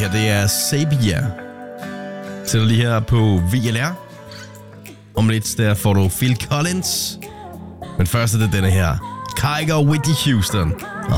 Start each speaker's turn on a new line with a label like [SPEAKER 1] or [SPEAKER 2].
[SPEAKER 1] her, det er Sabia. Sætter lige her på VLR. Om lidt der får du Phil Collins. Men først er det denne her. Kygo, Whitney Houston og